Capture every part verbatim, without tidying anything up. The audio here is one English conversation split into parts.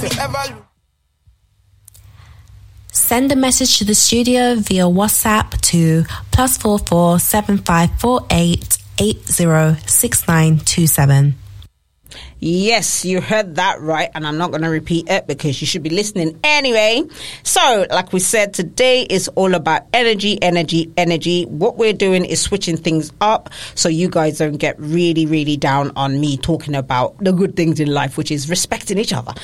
Send a message to the studio via WhatsApp to plus four four seven five four eight eight zero six nine two seven. Yes, you heard that right, and I'm not going to repeat it because you should be listening anyway. So, like we said, today is all about energy, energy, energy. What we're doing is switching things up so you guys don't get really, really down on me talking about the good things in life, which is respecting each other.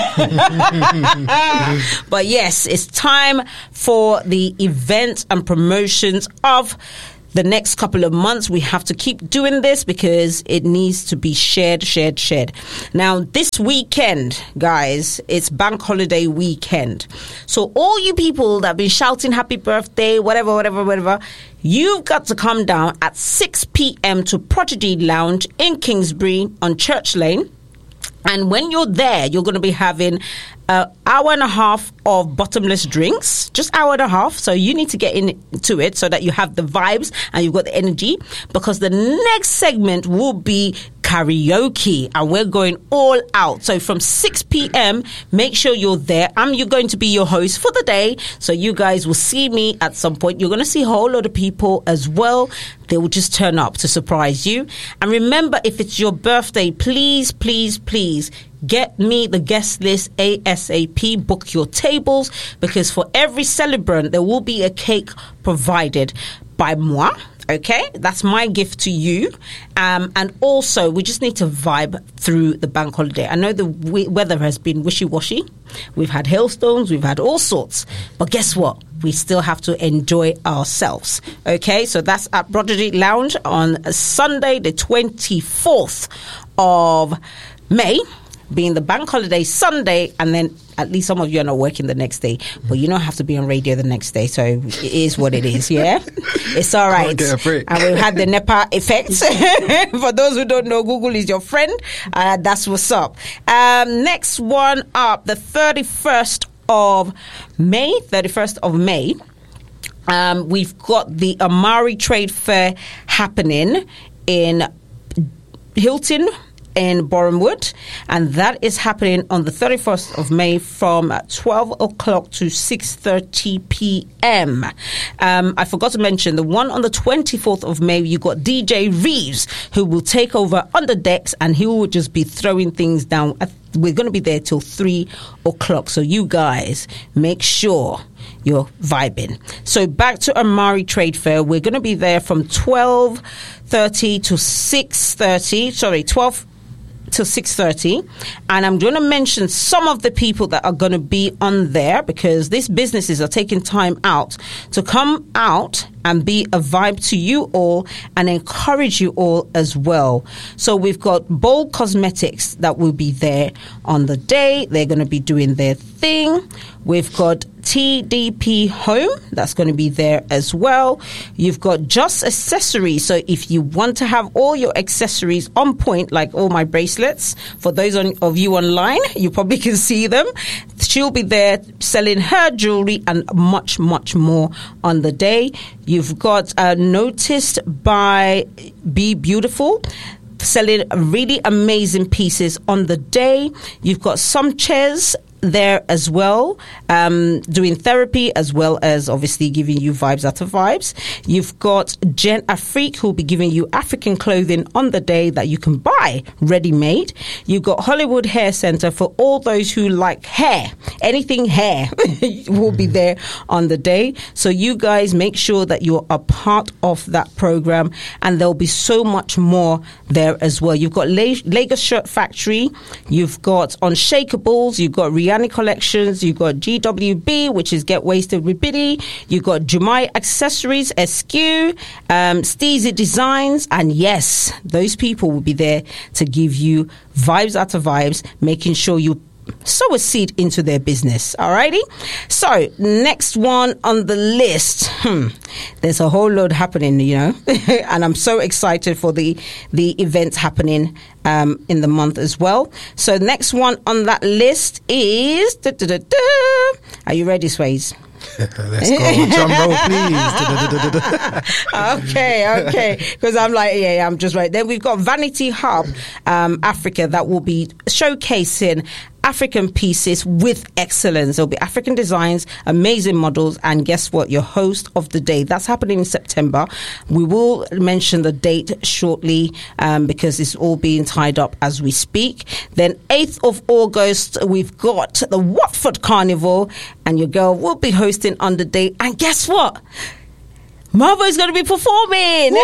But yes, it's time for the events and promotions of the next couple of months. We have to keep doing this because it needs to be shared, shared, shared. Now, this weekend, guys, it's bank holiday weekend. So all you people that have been shouting happy birthday, whatever, whatever, whatever, you've got to come down at six p.m. to Prodigy Lounge in Kingsbury on Church Lane. And when you're there, you're going to be having an hour and a half of bottomless drinks, just hour and a half. So you need to get into it so that you have the vibes and you've got the energy, because the next segment will be karaoke and we're going all out. So from six p.m, make sure you're there. I'm you're going to be your host for the day. So you guys will see me at some point. You're going to see a whole lot of people as well. They will just turn up to surprise you. And remember, if it's your birthday, please, please, please get me the guest list ASAP. Book your tables, because for every celebrant, there will be a cake provided by moi. Okay, that's my gift to you. Um, and also, we just need to vibe through the bank holiday. I know the w- weather has been wishy-washy. We've had hailstones, we've had all sorts. But guess what? We still have to enjoy ourselves. Okay, so that's at Prodigy Lounge on Sunday, the twenty-fourth of May, being the bank holiday Sunday, and then at least some of you are not working the next day, but you don't have to be on radio the next day, so it is what it is, yeah? It's all right. Get a break. And we've had the NEPA effect. For those who don't know, Google is your friend. Uh, that's what's up. Um, next one up, the thirty-first of May, thirty-first of May, um, we've got the Amari Trade Fair happening in Hilton in Bournemouth, and that is happening on the thirty-first of May from twelve o'clock to six thirty p.m. Um, I forgot to mention the one on the twenty-fourth of May, you got D J Reeves, who will take over on the decks, and he will just be throwing things down. We're going to be there till three o'clock, so you guys make sure you're vibing. So back to Amari Trade Fair, we're going to be there from twelve thirty to six thirty, sorry, twelve till six thirty, and I'm going to mention some of the people that are going to be on there, because these businesses are taking time out to come out and be a vibe to you all and encourage you all as well. So we've got Bold Cosmetics that will be there on the day. They're going to be doing their thing. We've got T D P Home that's going to be there as well. You've got Just Accessories. So if you want to have all your accessories on point, like all my bracelets, for those on, of you online, you probably can see them. She'll be there selling her jewelry and much, much more on the day. You've got uh, Noticed by Be Beautiful, selling really amazing pieces on the day. You've got Some Chairs there as well, um, doing therapy as well as obviously giving you vibes out of vibes. You've got Jen Afrique, who'll be giving you African clothing on the day that you can buy ready-made. You've got Hollywood Hair Center for all those who like hair. Anything hair will be there on the day. So you guys make sure that you're a part of that program, and there'll be so much more there as well. You've got La- Lagos Shirt Factory. You've got Unshakables. You've got Rihanna Collections, you've got G W B, which is Get Wasted with Biddy, you've got Jumai Accessories, S Q, um, Steezy Designs, and yes, those people will be there to give you vibes out of vibes, making sure you sow a seed into their business. Alrighty. So next one on the list. Hmm. There's a whole load happening, you know, and I'm so excited for the the events happening um, in the month as well. So next one on that list is. Da, da, da, da. Are you ready, Sways? Let's go. Drum roll, please. okay, okay. Because I'm like, yeah, yeah, I'm just right. Then we've got Vanity Hub um, Africa that will be showcasing African pieces with excellence. There'll be African designs, amazing models, and guess what? Your host of the day. That's happening in September. We will mention the date shortly um, because it's all being tied up as we speak. Then eighth of August, we've got the Watford Carnival, and your girl will be hosting on the day. And guess what? Marvo is going to be performing.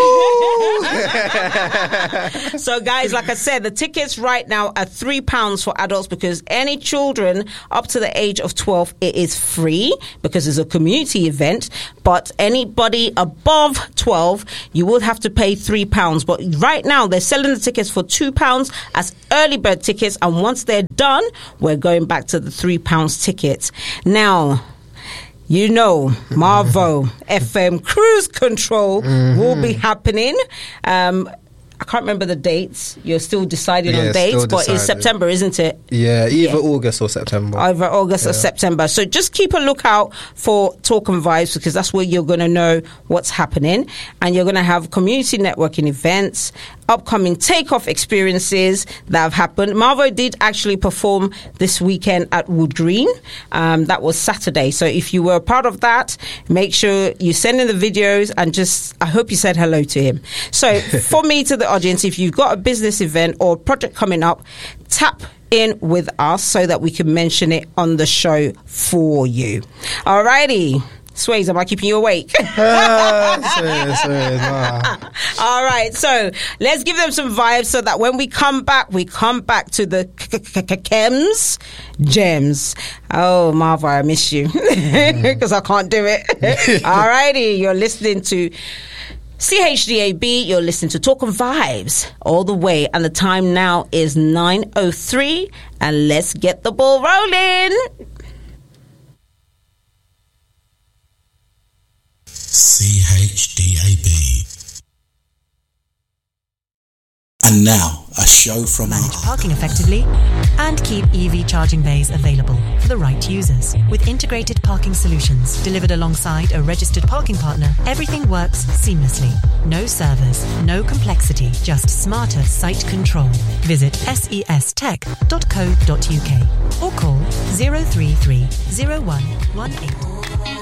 So, guys, like I said, the tickets right now are three pounds for adults because any children up to the age of twelve, it is free because it's a community event. But anybody above twelve, you will have to pay three pounds. But right now, they're selling the tickets for two pounds as early bird tickets. And once they're done, we're going back to the three pounds tickets. Now, you know, Marvo F M Cruise Control mm-hmm. will be happening. Um, I can't remember the dates. You're still deciding yeah, on dates, but it's September, isn't it? Yeah, either yeah. August or September. Either August yeah. or September. So just keep a lookout for Talk and Vibes because that's where you're going to know what's happening. And you're going to have community networking events, upcoming takeoff experiences that have happened. Marvo did actually perform this weekend at Wood Green. Um, that was Saturday. So if you were a part of that, make sure you send in the videos and just, I hope you said hello to him. So for me to the audience, if you've got a business event or project coming up, tap in with us so that we can mention it on the show for you. Alrighty. Sways, am I keeping you awake? uh, sorry, sorry, nah. All right, so let's give them some vibes so that when we come back, we come back to the Chems Gems. Oh, Marva, I miss you because I can't do it. All righty, you're listening to C H D A B, you're listening to Talk and Vibes all the way, and the time now is nine oh three, and let's get the ball rolling. C H D A B. And now, a show from Manage our... parking effectively and keep E V charging bays available for the right users. With integrated parking solutions delivered alongside a registered parking partner, everything works seamlessly. No servers, no complexity, just smarter site control. Visit S E S tech dot co dot U K or call zero three three zero one one eight.